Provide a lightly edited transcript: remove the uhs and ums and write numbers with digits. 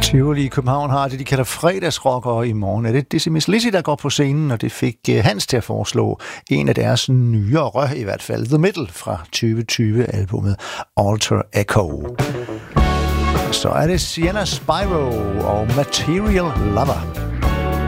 Tivoli i København har det, de kalder fredagsrock, og i morgen er det Dizzy Miss Lizzy, der går på scenen, og det fik Hans til at foreslå en af deres nyere, i hvert fald The Middle fra 2020-albummet Alter Echo. Så er det Sienna Spyro og Material Lover.